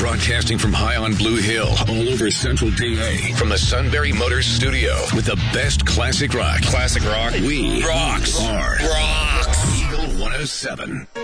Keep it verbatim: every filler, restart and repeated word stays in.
Broadcasting from high on Blue Hill, all over Central D A. From the Sunbury Motors Studio, with the best classic rock. Classic rock. We rocks. are Rocks. Eagle one oh seven.